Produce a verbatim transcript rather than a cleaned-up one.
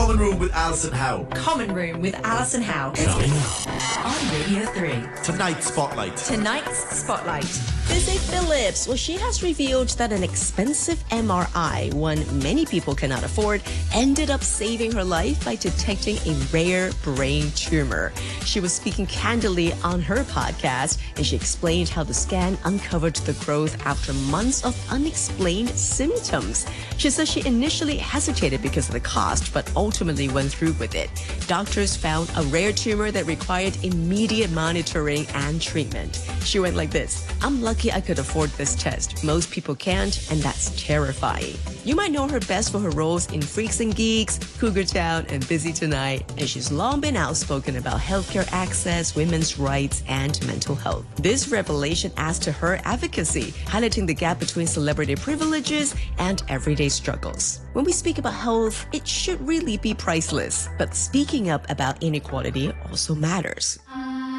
Common Room with Alison Howe. Common Room with Alison Howe. Coming up On Radio three. Tonight's Spotlight. Tonight's Spotlight. Busy Phillips, well, she has revealed that an expensive M R I, one many people cannot afford, ended up saving her life by detecting a rare brain tumor. She was speaking candidly on her podcast, and she explained how the scan uncovered the growth after months of unexplained symptoms. She says she initially hesitated because of the cost, but ultimately went through with it. Doctors found a rare tumor that required immediate monitoring and treatment. She went like this: "I'm lucky I could afford this test. Most people can't, and that's terrifying." You might know her best for her roles in Freaks and Geeks, Cougar Town, and Busy Tonight, and she's long been outspoken about healthcare access, women's rights, and mental health. This revelation adds to her advocacy, highlighting the gap between celebrity privileges and everyday struggles. When we speak about health, it should really be priceless, but speaking up about inequality also matters.